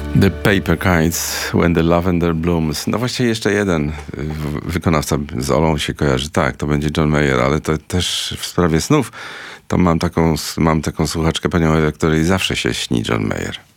The Paper Kites, When the Lavender Blooms. No właściwie jeszcze jeden wykonawca z Olą się kojarzy. Tak, to będzie John Mayer, ale to też w sprawie snów to mam taką słuchaczkę, panią Ewę, której zawsze się śni John Mayer.